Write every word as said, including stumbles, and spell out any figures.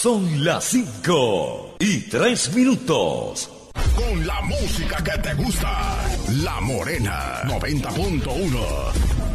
Son las cinco y tres minutos. Con la música que te gusta, La Morena noventa punto uno.